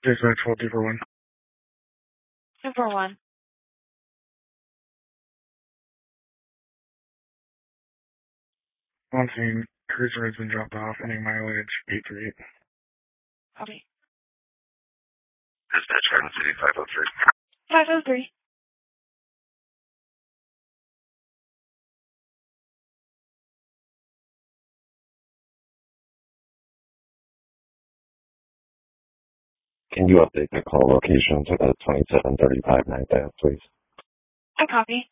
Dispatch 4241. 241. On scene, cruiser has been dropped off, ending mileage 838. Copy. Dispatch Garden City 503. 503. Can you update the call location to the 2735 9th Ave, please? I copy.